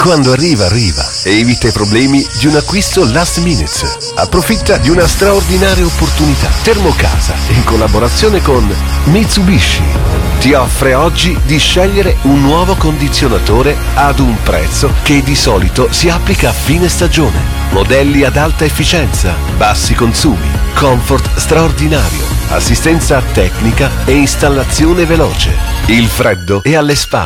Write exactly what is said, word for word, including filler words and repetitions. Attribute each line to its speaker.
Speaker 1: Quando arriva, arriva. Evita i problemi di un acquisto last minute. Approfitta di una straordinaria opportunità. Termocasa, in collaborazione con Mitsubishi, ti offre oggi di scegliere un nuovo condizionatore ad un prezzo che di solito si applica a fine stagione. Modelli ad alta efficienza, bassi consumi, comfort straordinario, assistenza tecnica e installazione veloce. Il freddo è alle spalle.